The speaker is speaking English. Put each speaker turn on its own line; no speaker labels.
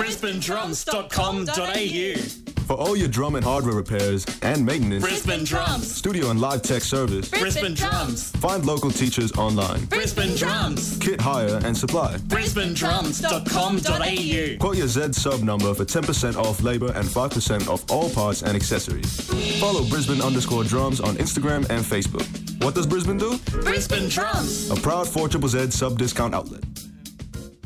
BrisbaneDrums.com.au.
For all your drum and hardware repairs and maintenance,
Brisbane Drums.
studio and live tech service,
Brisbane Drums.
find local teachers online.
Brisbane Drums.
Kit hire and supply.
BrisbaneDrums.com.au.
Quote your Z sub number for 10% off labor and 5% off all parts and accessories. Follow Brisbane_drums on Instagram and Facebook. What does Brisbane do?
Brisbane Drums.
A proud 4ZZZ sub discount outlet.